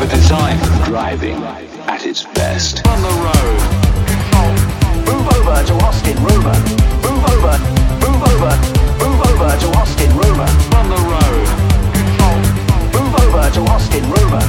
were designed for driving at its best. On the road. Move over to Austin Rumor. Move over, move over, move over to Austin Rumor. On the road. Move over to Austin Rumor.